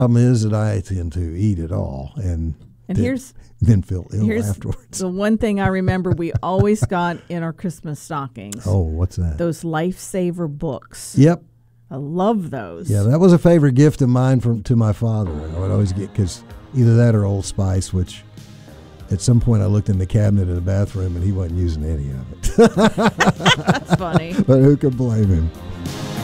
problem is that I tend to eat it all and then feel ill afterwards. The one thing I remember we always got in our Christmas stockings. Oh, what's that? Those Lifesaver books. Yep. I love those. Yeah, that was a favorite gift of mine to my father. I would always get, because either that or Old Spice, which at some point I looked in the cabinet in the bathroom and he wasn't using any of it. That's funny. But who could blame him?